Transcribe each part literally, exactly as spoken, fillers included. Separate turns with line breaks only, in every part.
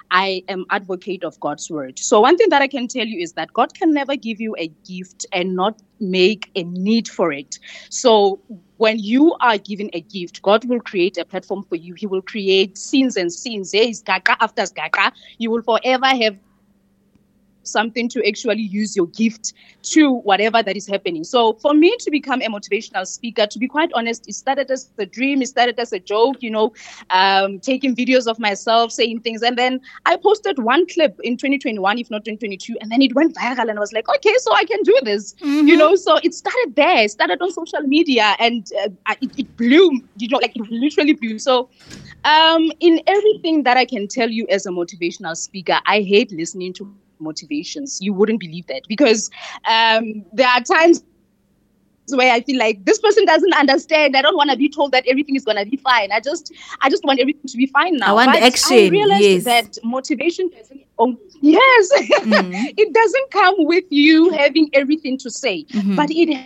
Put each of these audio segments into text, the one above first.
I am advocate of God's word. So one thing that I can tell you is that God can never give you a gift and not make a need for it. So when you are given a gift, God will create a platform for you. He will create scenes and scenes. There is gaga after gaga. You will forever have something to actually use your gift to whatever that is happening. So for me to become a motivational speaker, to be quite honest, it started as a dream. It started as a joke, you know, um, taking videos of myself saying things. And then I posted one clip in twenty twenty-one, if not twenty twenty-two, and then it went viral and I was like, okay, so I can do this, mm-hmm. you know, so it started there. It started on social media and uh, it, it blew, you know, like it literally blew. So um, in everything that I can tell you as a motivational speaker, I hate listening to motivations. You wouldn't believe that, because um, there are times where I feel like this person doesn't understand. I don't want to be told that everything is going to be fine. I just, I just want everything to be fine now.
I want
but
action.
I realized
yes.
that motivation doesn't. Oh, yes, mm-hmm. It doesn't come with you having everything to say, mm-hmm. but it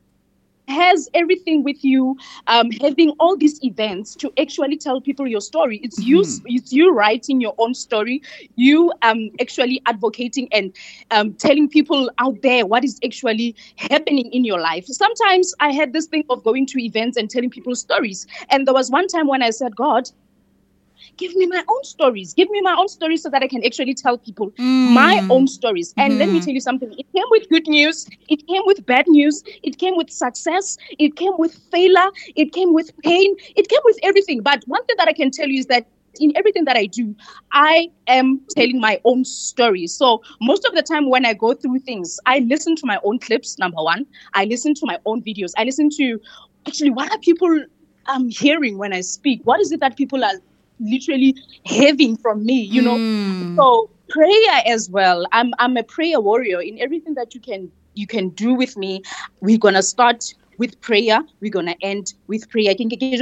has everything with you um, having all these events to actually tell people your story. It's mm-hmm. you, it's you writing your own story, you um, actually advocating and um, telling people out there what is actually happening in your life. Sometimes I had this thing of going to events and telling people stories. And there was one time when I said, God, give me my own stories. Give me my own stories so that I can actually tell people mm. my own stories. And mm. let me tell you something. It came with good news. It came with bad news. It came with success. It came with failure. It came with pain. It came with everything. But one thing that I can tell you is that in everything that I do, I am telling my own stories. So most of the time when I go through things, I listen to my own clips, number one. I listen to my own videos. I listen to, actually, what are people um, hearing when I speak? What is it that people are literally having from me, you know? Mm. So prayer as well. I'm I'm a prayer warrior. In everything that you can you can do with me, we're gonna start with prayer, we're gonna end with prayer. In everything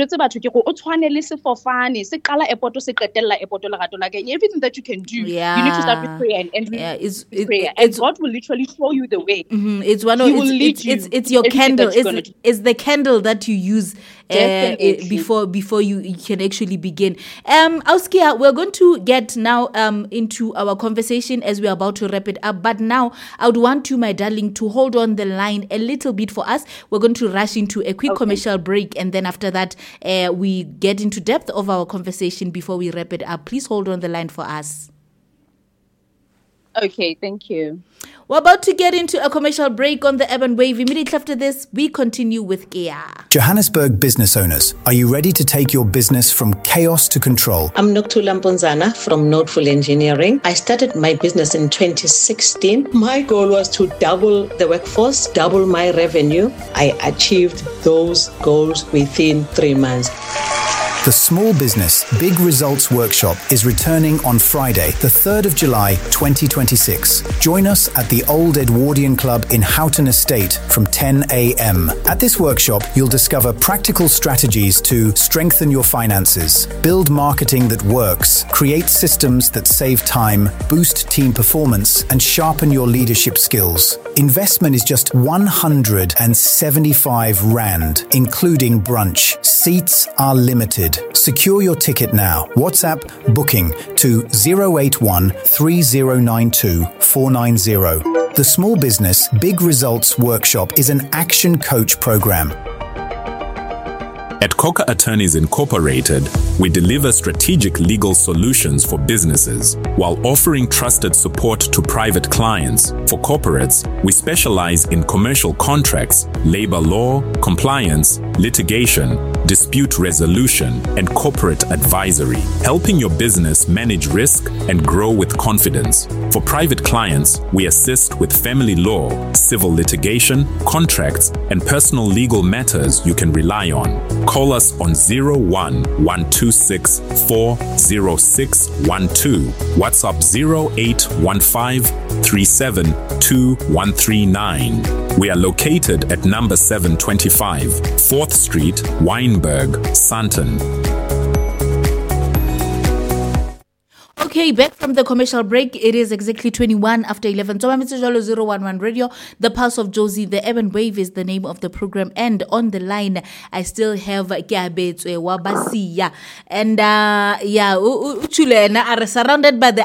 that you can do,
yeah.
you need to start with prayer and end with,
yeah, it's,
with
it,
prayer.
It's,
and God will literally show you the way.
Mm-hmm. It's one of
He
it's,
will lead
it's,
you
it's, it's your candle. It's, it's the candle that you use uh, before before you, you can actually begin. Um, Auskia, we're going to get now um into our conversation as we're about to wrap it up. But now I would want you, my darling, to hold on the line a little bit for us. We're going to rush into a quick okay. commercial break, and then after that, uh, we get into depth of our conversation before we wrap it up. Please hold on the line for us.
Okay, thank you.
We're about to get into a commercial break on the Urban Wave. Immediately after this, we continue with Kia.
Johannesburg business owners, are you ready to take your business from chaos to control?
I'm Nokuthula Mponzana from Noteful Engineering. I started my business in twenty sixteen. My goal was to double the workforce, double my revenue. I achieved those goals within three months.
The Small Business Big Results Workshop is returning on Friday, the third of July, twenty twenty-six. Join us at the Old Edwardian Club in Houghton Estate from ten a.m. At this workshop, you'll discover practical strategies to strengthen your finances, build marketing that works, create systems that save time, boost team performance, and sharpen your leadership skills. Investment is just one hundred seventy-five rand, including brunch. Seats are limited. Secure your ticket now. WhatsApp booking to zero eight one three zero nine two four nine zero. The Small Business Big Results Workshop is an action coach program.
At Coca Attorneys Incorporated, we deliver strategic legal solutions for businesses while offering trusted support to private clients. For corporates, we specialize in commercial contracts, labor law, compliance, litigation, dispute resolution, and corporate advisory, helping your business manage risk and grow with confidence. For private clients, we assist with family law, civil litigation, contracts, and personal legal matters you can rely on. Call us on zero one one two six four zero six one two, WhatsApp zero eight one five three seven two one three nine. We are located at number seven twenty-five, fourth Street, Wynberg, Sandton.
Okay, back from the commercial break. It is exactly twenty-one after eleven. So I'm zero one one Radio, the Pulse of Jozi. The Urban Wave is the name of the program. And on the line, I still have Kiabetswe Wabasiya. And uh, yeah, Uchulena are surrounded by the